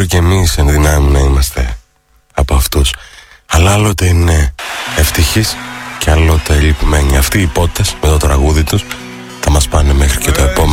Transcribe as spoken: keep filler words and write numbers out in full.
κι εμείς εν δυνάμει να είμαστε από αυτούς. Αλλά άλλοτε είναι ευτυχείς και άλλοτε λυπημένοι. Αυτοί οι πότες με το τραγούδι τους θα μας πάνε μέχρι και το επόμενο.